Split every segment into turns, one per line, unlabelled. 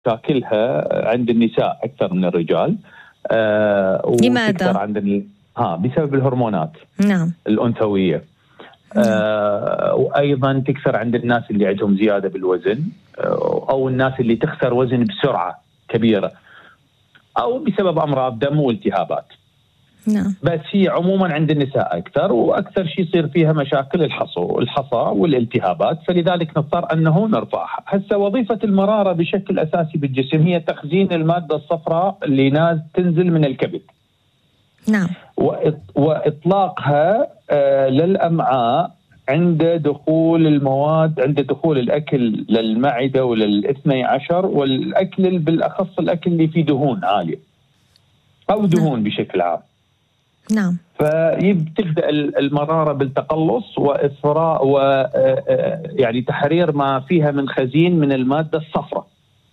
مشاكلها عند النساء أكثر من الرجال.
لماذا؟
عند بسبب الهرمونات
نعم
الأنثوية. وأيضا تكثر عند الناس اللي عندهم زيادة بالوزن، أو الناس اللي تخسر وزن بسرعة كبيرة، أو بسبب أمراض دم والتهابات.
نعم.
بس هي عموما عند النساء أكثر، وأكثر شيء يصير فيها مشاكل الحصى والالتهابات، فلذلك نضطر أنه نرفعها. هسه وظيفة المرارة بشكل أساسي بالجسم هي تخزين المادة الصفراء اللي تنزل من الكبد.
نعم.
وإطلاقها للأمعاء عند دخول المواد، عند دخول الأكل للمعدة وللاثني عشر، والأكل بالأخص الأكل اللي فيه دهون عالية أو دهون بشكل عام.
نعم.
فتبدأ المرارة بالتقلص وإثراء يعني تحرير ما فيها من خزين من المادة الصفراء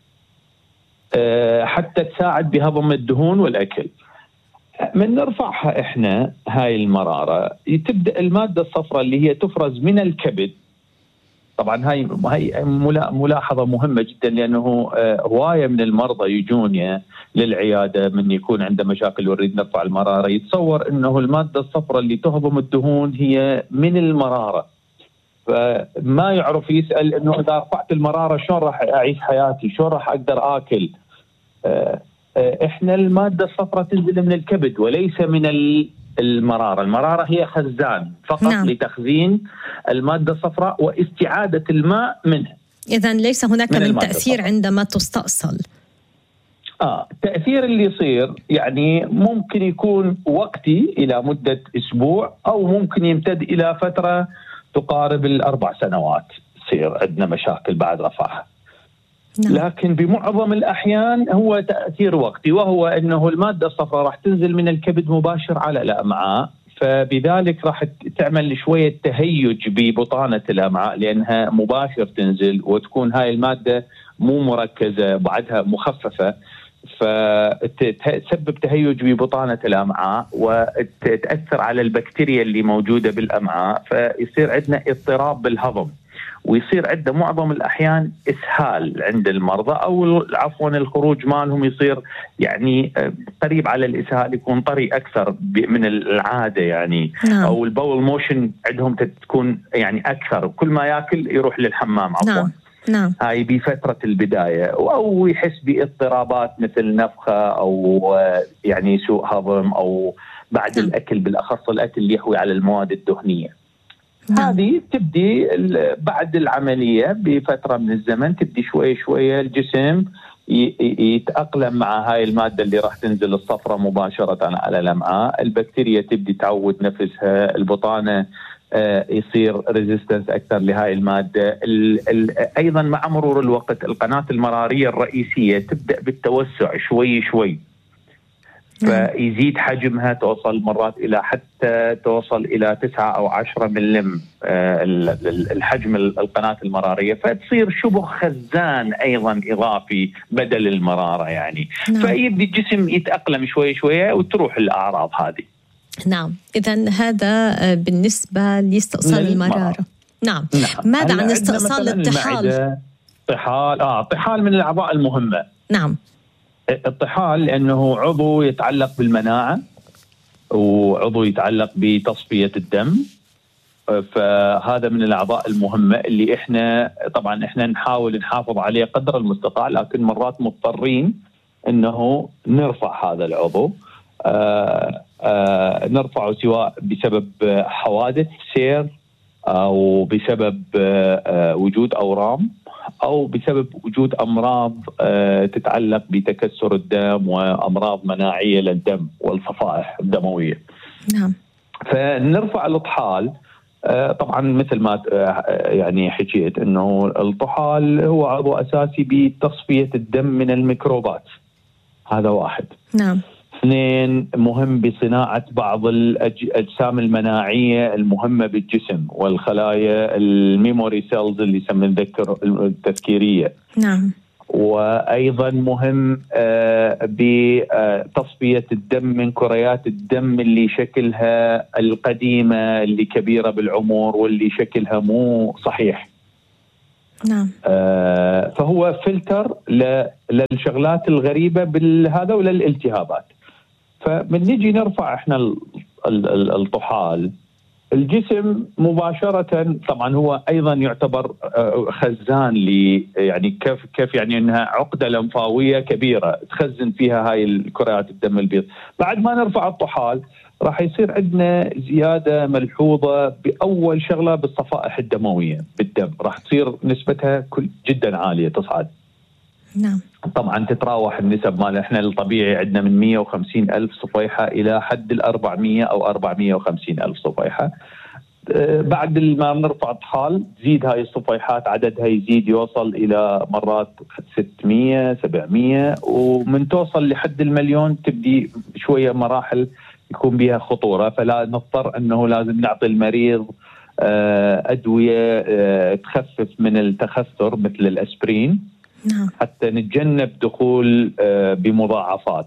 حتى تساعد بهضم الدهون والأكل. من نرفعها إحنا هاي المرارة تبدأ المادة الصفراء اللي هي تفرز من الكبد. طبعا هاي ملاحظة مهمة جدا، لأنه هواية من المرضى يجون للعيادة من يكون عنده مشاكل ونريد نرفع المرارة، يتصور أنه المادة الصفراء اللي تهضم الدهون هي من المرارة، فما يعرف يسأل أنه إذا رفعت المرارة شلون راح أعيش حياتي، شلون راح أقدر آكل. إحنا المادة الصفراء تنزل من الكبد وليس من المرارة. المرارة هي خزان فقط. نعم. لتخزين المادة الصفراء واستعادة الماء منها.
إذن ليس هناك من تأثير عندما تستأصل.
التأثير اللي يصير يعني ممكن يكون وقتي إلى مدة أسبوع، أو ممكن يمتد إلى فترة تقارب 4 سنوات يصير عندنا مشاكل بعد رفعها. نعم. لكن بمعظم الأحيان هو تأثير وقتي، وهو أنه المادة الصفراء راح تنزل من الكبد مباشر على الأمعاء، فبذلك راح تعمل شوية تهيج ببطانة الأمعاء، لأنها مباشر تنزل وتكون هاي المادة مو مركزة بعدها مخففة، فتسبب تهيج ببطانة الأمعاء وتأثر على البكتيريا اللي موجودة بالأمعاء، فيصير عندنا اضطراب بالهضم، ويصير عندنا معظم الأحيان إسهال عند المرضى، أو عفوا الخروج مالهم يصير يعني قريب على الإسهال، يكون طري أكثر من العادة يعني. نعم. أو البول موشن عندهم تكون يعني أكثر، كل ما يأكل يروح للحمام عفوا.
نعم. نعم.
هاي بفترة البداية، أو يحس باضطرابات مثل نفخة أو يعني سوء هضم، أو بعد نعم. الأكل بالأخص الأكل اللي يحوي على المواد الدهنية. نعم. هذه تبدي بعد العملية بفترة من الزمن، تبدي شوية شوية الجسم يتأقلم مع هاي المادة اللي راح تنزل الصفرة مباشرة على الأمعاء، البكتيريا تبدي تعود نفسها، البطانة يصير ريزيستنس أكثر لهاي المادة. أيضا مع مرور الوقت القناة المرارية الرئيسية تبدأ بالتوسع شوي شوي، فيزيد حجمها، توصل مرات إلى حتى توصل إلى 9 أو 10 ملم الحجم القناة المرارية، فتصير شبه خزان أيضا إضافي بدل المرارة يعني. فيبدي الجسم يتأقلم شوي شوية وتروح الأعراض هذه.
نعم. إذن هذا بالنسبة لاستئصال المرارة. نعم. ماذا عن استئصال الطحال؟
الطحال من الأعضاء المهمة.
نعم.
الطحال لأنه عضو يتعلق بالمناعة، وعضو يتعلق بتصفية الدم، فهذا من الأعضاء المهمة اللي إحنا نحاول نحافظ عليه قدر المستطاع، لكن مرات مضطرين إنه نرفع هذا العضو. نرفعه سواء بسبب حوادث سير، أو بسبب وجود أورام، أو بسبب وجود أمراض تتعلق بتكسر الدم وأمراض مناعية للدم والصفائح الدموية.
نعم.
فنرفع الطحال. طبعا مثل ما يعني حكيت أنه الطحال هو عضو أساسي بتصفية الدم من الميكروبات، هذا واحد.
نعم.
2 مهم بصناعة بعض الأجسام المناعية المهمة بالجسم، والخلايا الميموري سيلز اللي يسمى التذكيرية.
نعم.
وأيضا مهم بتصفية الدم من كريات الدم اللي شكلها القديمة، اللي كبيرة بالعمر، واللي شكلها مو صحيح.
نعم.
فهو فلتر للشغلات الغريبة بالهذا وللالتهابات. فمن نجي نرفع احنا الطحال، الجسم مباشرة طبعا هو أيضا يعتبر خزان يعني كيف يعني أنها عقدة لمفاوية كبيرة تخزن فيها هاي الكريات الدم البيض. بعد ما نرفع الطحال راح يصير عندنا زيادة ملحوظة بأول شغلة بالصفائح الدموية بالدم، راح تصير نسبتها جدا عالية تصعد.
نعم.
طبعا تتراوح النسب مال احنا الطبيعي عندنا من 150 ألف صفيحة إلى حد 400 أو 450 ألف صفيحة. بعد ما نرفع طحال تزيد هاي الصفيحات عددها يزيد يوصل إلى مرات 600 700، ومن توصل لحد المليون تبدي شوية مراحل يكون بها خطورة، فلا نضطر أنه لازم نعطي المريض أدوية تخفف من التخثر مثل الأسبرين.
نعم.
حتى نتجنب دخول بمضاعفات.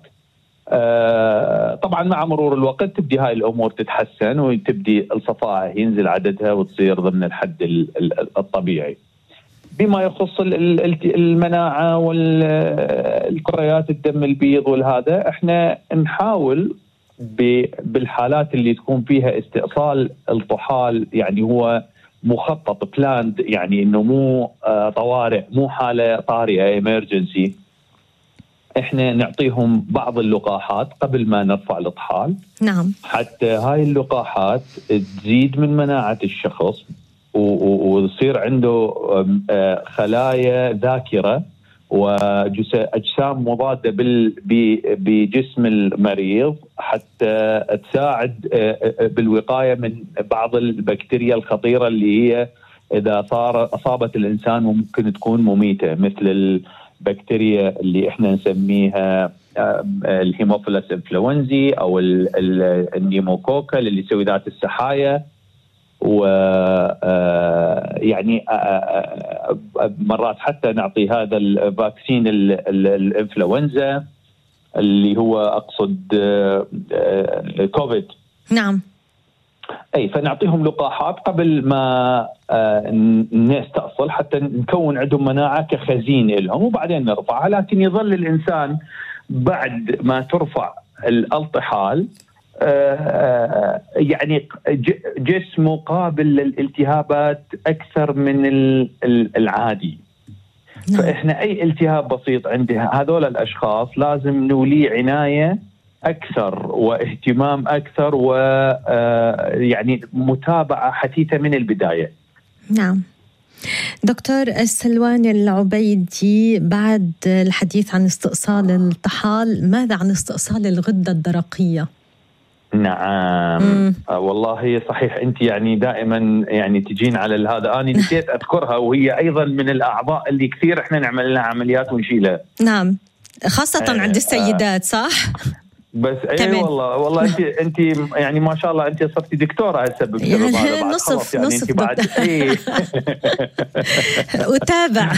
طبعا مع مرور الوقت تبدي هاي الأمور تتحسن وتبدي الصفائح ينزل عددها وتصير ضمن الحد الطبيعي. بما يخص المناعة والكريات الدم البيض والهذا، احنا نحاول بالحالات اللي تكون فيها استئصال الطحال، يعني هو مخطط بلاند، يعني انه مو طوارئ، مو حاله طارئه ايمرجنسي، احنا نعطيهم بعض اللقاحات قبل ما نرفع الطحال.
نعم.
حتى هاي اللقاحات تزيد من مناعه الشخص ويصير عنده خلايا ذاكره وأجسام مضادة بجسم المريض حتى تساعد بالوقاية من بعض البكتيريا الخطيرة اللي هي إذا أصابت الإنسان ممكن تكون مميتة، مثل البكتيريا اللي إحنا نسميها الهيموفيلس انفلونزي أو النيموكوكل اللي يسوي ذات السحايا. ويعني مرات حتى نعطي هذا الفاكسين الانفلونزا اللي هو أقصد كوفيد.
نعم.
أي فنعطيهم لقاحات قبل ما نستأصل حتى نكون عندهم مناعة كخزين لهم، وبعدين نرفعها. لكن يظل الإنسان بعد ما ترفع الطحال يعني جسمه قابل للالتهابات أكثر من العادي. فإحنا أي التهاب بسيط عند هذول الأشخاص لازم نوليه عناية أكثر واهتمام أكثر ويعني متابعة حثيثة من البداية.
نعم. دكتور السلواني العبيدي، بعد الحديث عن استئصال الطحال، ماذا عن استئصال الغدة الدرقية؟
نعم. والله صحيح، أنت يعني دائما يعني تجين على هذا. أنا نسيت أذكرها، وهي أيضا من الأعضاء اللي كثير إحنا نعمل لها عمليات ونشيلها.
نعم، خاصة عند السيدات، صح؟
بس اي والله انت يعني ما شاء الله انت صرتي دكتوره هسه بسبب هذا.
نصف
يعني
نصف
بعد
اتابع.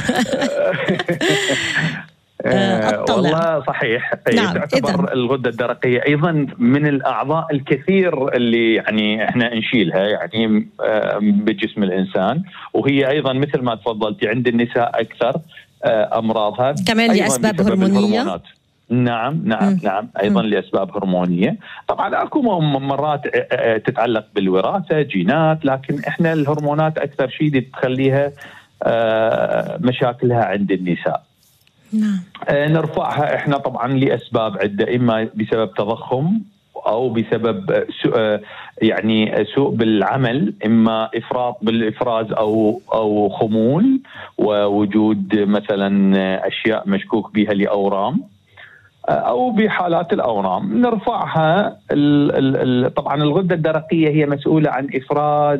والله صحيح.
نعم.
تعتبر الغدة الدرقية أيضا من الأعضاء الكثير اللي يعني إحنا نشيلها يعني بجسم الإنسان، وهي أيضا مثل ما تفضلتي عند النساء أكثر أمراضها
كمان لأسباب هرمونية.
نعم أيضا لأسباب هرمونية. طبعا أكو مرات تتعلق بالوراثة، جينات، لكن إحنا الهرمونات أكثر شيء تخليها مشاكلها عند النساء.
نعم.
نرفعها إحنا طبعا لأسباب عدة، إما بسبب تضخم أو بسبب سوء بالعمل، إما إفراط بالإفراز أو خمول ووجود مثلا أشياء مشكوك بها لأورام، أو بحالات الأورام نرفعها. طبعا الغدة الدرقية هي مسؤولة عن إفراز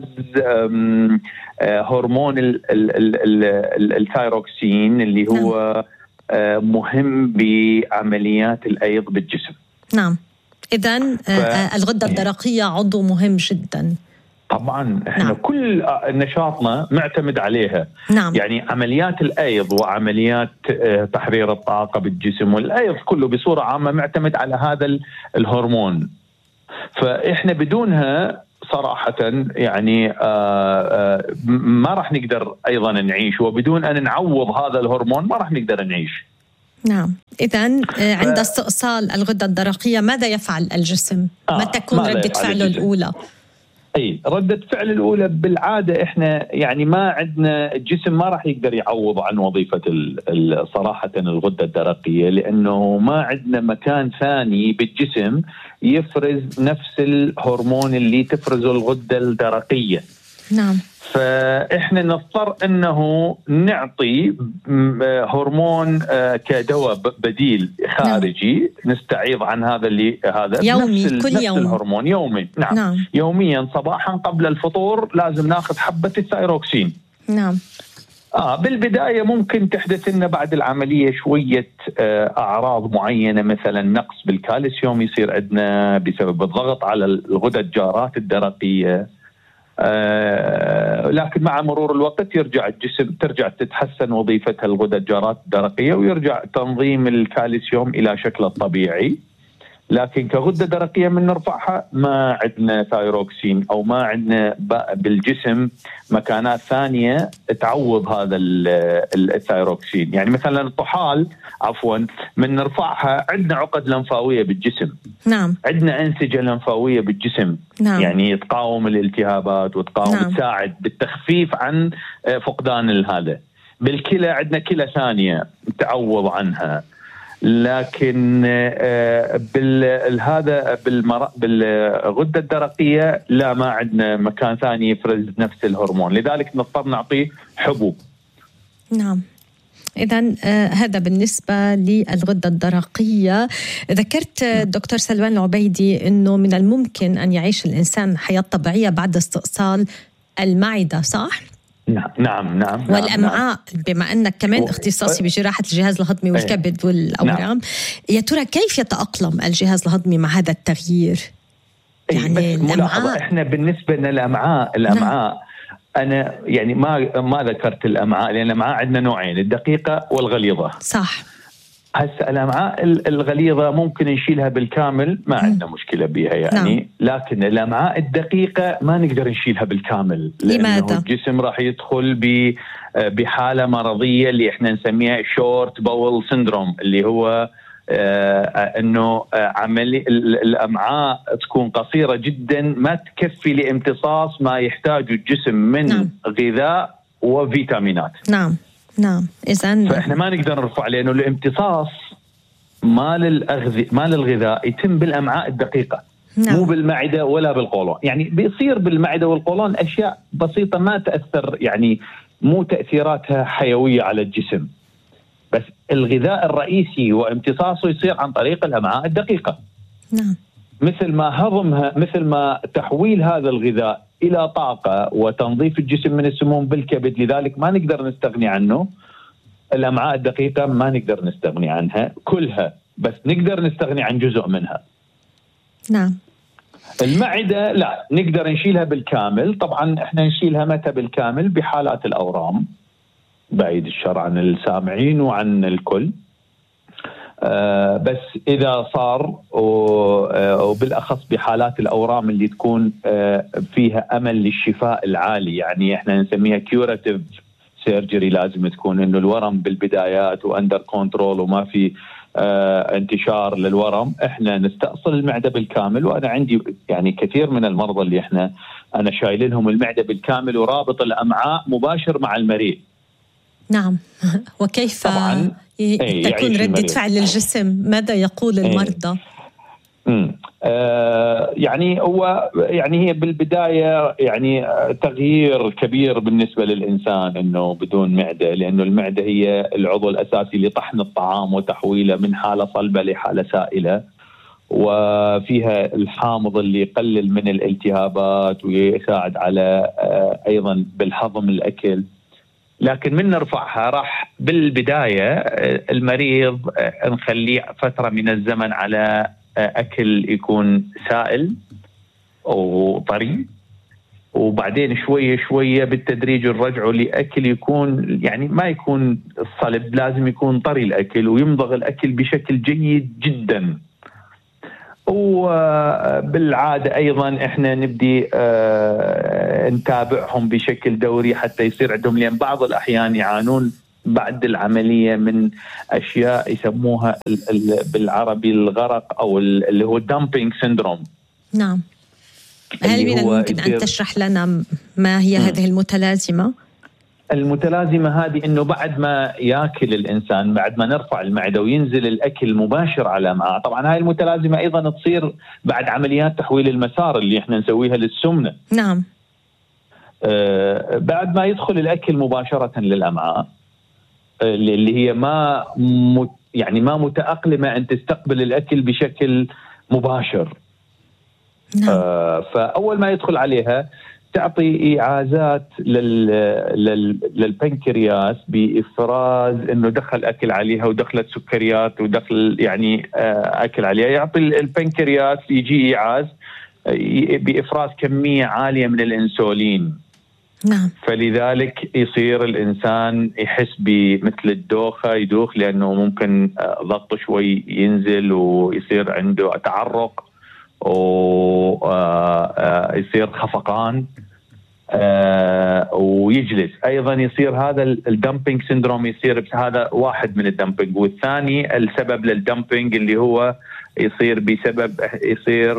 هرمون الثايروكسين اللي هو مهم بعمليات الأيض بالجسم.
نعم. إذن الغدة الدرقية عضو مهم جدا.
طبعا احنا كل نشاطنا معتمد عليها.
نعم.
يعني عمليات الأيض وعمليات تحرير الطاقة بالجسم والأيض كله بصورة عامة معتمد على هذا الهرمون. فإحنا بدونها صراحة يعني ما راح نقدر أيضا نعيش، وبدون أن نعوض هذا الهرمون ما راح نقدر نعيش.
نعم. إذن عند استئصال الغدة الدرقية ماذا يفعل الجسم؟ ما تكون ردة فعله الأولى؟
ردة فعل الأولى بالعادة إحنا يعني ما عندنا، الجسم ما راح يقدر يعوض عن وظيفة صراحة الغدة الدرقية، لأنه ما عندنا مكان ثاني بالجسم يفرز نفس الهرمون اللي تفرزه الغدة الدرقية.
نعم.
فإحنا نضطر أنه نعطي هرمون كدواء بديل خارجي. نعم. نستعيض عن هذا
يومي، كل
نفس
يوم
الهرمون يومي. نعم. يوميا صباحا قبل الفطور لازم ناخذ حبة الثايروكسين.
نعم.
بالبداية ممكن تحدث لنا بعد العملية شوية أعراض معينة، مثلا نقص بالكالسيوم يصير عندنا بسبب الضغط على الغدد الجارات الدرقية، لكن مع مرور الوقت يرجع الجسم ترجع تتحسن وظيفتها الغدد الجارات الدرقية، ويرجع تنظيم الكالسيوم إلى شكله الطبيعي. لكن كغدة درقية من نرفعها ما عندنا ثايروكسين، أو ما عندنا بالجسم مكانات ثانية تعوض هذا الثايروكسين. يعني مثلا الطحال من نرفعها عندنا عقد لمفاوية بالجسم.
نعم.
عندنا أنسجة لمفاوية بالجسم.
نعم.
يعني تقاوم الالتهابات وتقاوم. نعم. تساعد بالتخفيف عن فقدان هذا. بالكلى عندنا كلى ثانية تعوض عنها. لكن بالغدة الدرقية لا، ما عندنا مكان ثاني يفرز نفس الهرمون، لذلك نضطر نعطيه حبوب.
نعم. إذن هذا بالنسبة للغدة الدرقية. ذكرت دكتور سلوان العبيدي أنه من الممكن أن يعيش الإنسان حياة طبيعية بعد استئصال المعدة، صح؟
نعم.
والأمعاء. بما أنك كمان اختصاصي بجراحة الجهاز الهضمي والكبد والأورام، يا ترى كيف يتأقلم الجهاز الهضمي مع هذا التغيير؟
يعني الأمعاء، إحنا بالنسبة لنا الأمعاء أنا يعني ما ذكرت الأمعاء، لأن الأمعاء عندنا نوعين، الدقيقة والغليظة.
صح.
هسه الأمعاء الغليظة ممكن نشيلها بالكامل، ما عندنا مشكلة بها يعني. نعم. لكن الأمعاء الدقيقة ما نقدر نشيلها بالكامل.
لماذا؟
الجسم راح يدخل بحالة مرضية اللي احنا نسميها شورت باول سيندروم، اللي هو انه عملية الأمعاء تكون قصيرة جدا، ما تكفي لامتصاص ما يحتاجه الجسم من نعم. غذاء وفيتامينات.
نعم. إذن
فإحنا ما نقدر نرفع، لأنه الامتصاص مال الغذاء يتم بالأمعاء الدقيقة. نعم. مو بالمعدة ولا بالقولون. يعني بيصير بالمعدة والقولون أشياء بسيطة ما تأثر، يعني مو تأثيراتها حيوية على الجسم، بس الغذاء الرئيسي وامتصاصه يصير عن طريق الأمعاء الدقيقة.
نعم.
مثل ما تحويل هذا الغذاء إلى طاقة وتنظيف الجسم من السموم بالكبد، لذلك ما نقدر نستغني عنه. الأمعاء الدقيقة ما نقدر نستغني عنها كلها، بس نقدر نستغني عن جزء منها.
نعم.
المعدة لا نقدر نشيلها بالكامل. طبعا احنا نشيلها متى بالكامل؟ بحالات الأورام، بعيد الشر عن السامعين وعن الكل. بس إذا صار وبالأخص بحالات الأورام اللي تكون فيها أمل للشفاء العالي، يعني إحنا نسميها كيوراتيف سيرجري، لازم تكون إنه الورم بالبدايات وأندر كنترول وما في انتشار للورم. إحنا نستأصل المعدة بالكامل، وأنا عندي يعني كثير من المرضى اللي أنا شايلينهم المعدة بالكامل ورابط الأمعاء مباشر مع المريء.
نعم. وكيف طبعاً تكون ردة فعل الجسم؟ ماذا يقول المرضى؟
يعني هي بالبداية يعني تغيير كبير بالنسبة للإنسان إنه بدون معدة، لأنه المعدة هي العضو الأساسي لطحن الطعام وتحويله من حالة صلبة لحالة سائلة، وفيها الحامض اللي يقلل من الالتهابات ويساعد على أيضا بالهضم الأكل. لكن من نرفعها راح بالبداية المريض نخليه فترة من الزمن على أكل يكون سائل وطري، وبعدين شوية بالتدريج نرجعه لأكل يكون يعني ما يكون الصلب، لازم يكون طري الأكل ويمضغ الأكل بشكل جيد جدا. وبالعادة أيضا إحنا نبدي نتابعهم بشكل دوري حتى يصير عندهم، لأن بعض الأحيان يعانون بعد العملية من أشياء يسموها بالعربي الغرق أو اللي هو dumping syndrome.
نعم. هل من الممكن أن تشرح لنا ما هي هذه المتلازمة؟
المتلازمة هذه إنه بعد ما يأكل الإنسان، بعد ما نرفع المعدة وينزل الأكل مباشر على الأمعاء، طبعا هاي المتلازمة أيضا تصير بعد عمليات تحويل المسار اللي إحنا نسويها للسمنة.
نعم.
بعد ما يدخل الأكل مباشرة للأمعاء اللي هي ما متأقلمة أن تستقبل الأكل بشكل مباشر.
نعم.
فأول ما يدخل عليها تعطي إيعازات للبنكرياس بإفراز إنه دخل أكل عليها ودخلت سكريات ودخل أكل عليها. يعطي البنكرياس يجي إيعاز بإفراز كمية عالية من الإنسولين.
نعم.
فلذلك يصير الإنسان يحس بمثل الدوخة، يدوخ لأنه ممكن ضغطه شوي ينزل ويصير عنده تعرق ويصير خفقان ويجلس. أيضا يصير هذا الدمبينج سيندروم، يصير هذا واحد من الدمبينج. والثاني السبب للدمبينج اللي هو يصير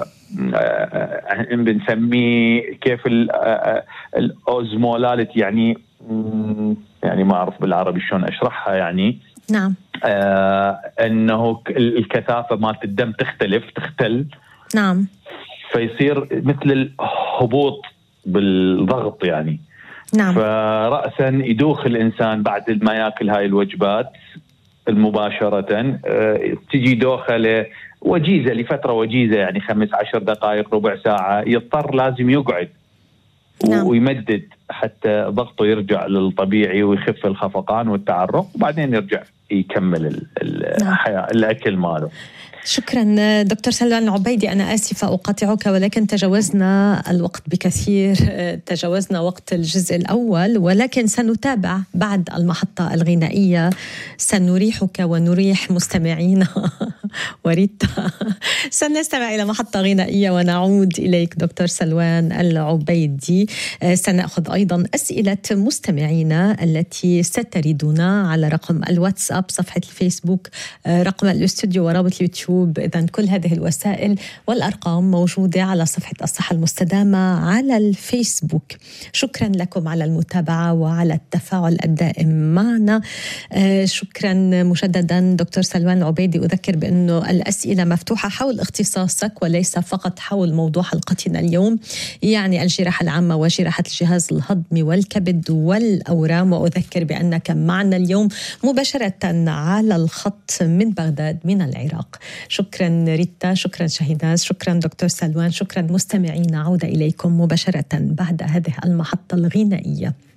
بنسميه كيف الأوزمولاليتي، يعني ما أعرف بالعربي شلون أشرحها يعني.
نعم.
أنه الكثافة مالت الدم تختل.
نعم.
فيصير مثل الهبوط بالضغط يعني.
نعم.
فرأسا يدوخ الإنسان بعد ما يأكل هاي الوجبات مباشرة، تجي دوخة وجيزة لفترة وجيزة، يعني 15 دقائق ربع ساعة، يضطر لازم يقعد. نعم. ويمدد حتى ضغطه يرجع للطبيعي ويخف الخفقان والتعرق، وبعدين يرجع يكمل الحياة الأكل ماله.
شكرا دكتور سلوان العبيدي. أنا آسفة أقاطعك، ولكن تجاوزنا الوقت بكثير، تجاوزنا وقت الجزء الأول، ولكن سنتابع بعد المحطة الغنائية. سنريحك ونريح مستمعينا وريتا. سنستمع إلى محطة غنائية ونعود إليك دكتور سلوان العبيدي. سنأخذ أيضا أسئلة مستمعينا التي ستردنا على رقم الواتساب، صفحة الفيسبوك، رقم الاستوديو ورابط اليوتيوب. إذن كل هذه الوسائل والأرقام موجودة على صفحة الصحة المستدامة على الفيسبوك. شكرا لكم على المتابعة وعلى التفاعل الدائم معنا. شكرا مجددا دكتور سلوان العبيدي. أذكر بأنه الأسئلة مفتوحة حول اختصاصك وليس فقط حول موضوع حلقتنا اليوم، يعني الجراحة العامة وجراحة الجهاز الهضمي والكبد والأورام. وأذكر بأنك معنا اليوم مباشرة على الخط من بغداد من العراق. شكرا ريتا، شكرا شهيناز، شكرا دكتور سلوان، شكرا مستمعين. عودة إليكم مباشرة بعد هذه المحطة الغنائية.